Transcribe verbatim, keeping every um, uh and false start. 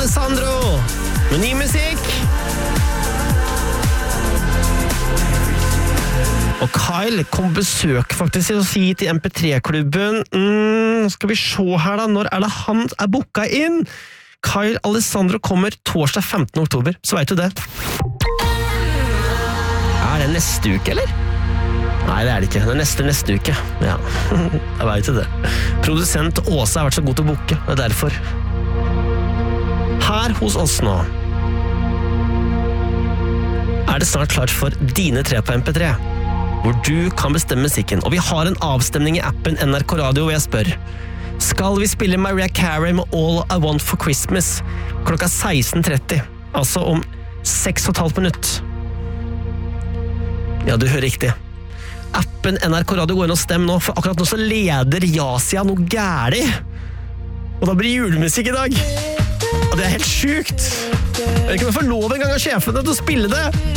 Alessandro med ny musikk. Og Kyle kom besøk faktisk til å si til M P tre-klubben. Mm, skal vi se her da, når er det han er booka inn? Kyle Alessandro kommer torsdag femtende oktober, så vet du det. Er det neste uke, eller? Nei, det er det ikke. Det er neste neste uke. Ja, jeg vet det. Produsent Åse har vært så god til å booke, det er derfor. Her hos oss nå er det snart klart for dine tre på M P tre, hvor du kan bestemme musikken. Og vi har en avstemning i appen N R K Radio, hvor jeg spør: skal vi spille Mariah Carey med All I Want for Christmas klokka seksten tretti, altså om seks og et halvt minutt? Ja, du hører riktig. Appen N R K Radio går inn og stemmer nå, for akkurat nå så leder Yasia noe gærlig. Og da blir julemusikk i dag. Og det er helt sjukt. Jeg vet ikke om jeg får lov en gang av sjefene til å spille det.